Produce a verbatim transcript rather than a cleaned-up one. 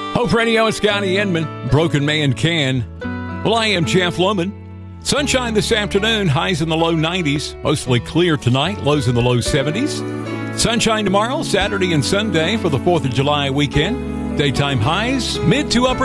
Hope Radio, it's Scotty Inman. Broken Man Can. Well, I am Jeff Loman. Sunshine this afternoon, highs in the low nineties. Mostly clear tonight, lows in the low seventies. Sunshine tomorrow, Saturday and Sunday for the fourth of July weekend. Daytime highs, mid to upper